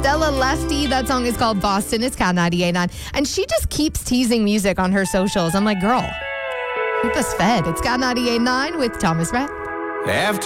Stella Lefty. That song is called Boston. It's Cat 98.9. And she just keeps teasing music on her socials. I'm like, girl, keep us fed. It's Cat 98.9 with Thomas Rhett. After